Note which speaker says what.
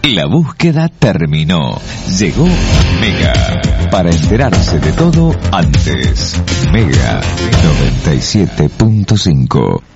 Speaker 1: La búsqueda terminó. Llegó Mega. Para enterarse de todo antes. Mega 97.5.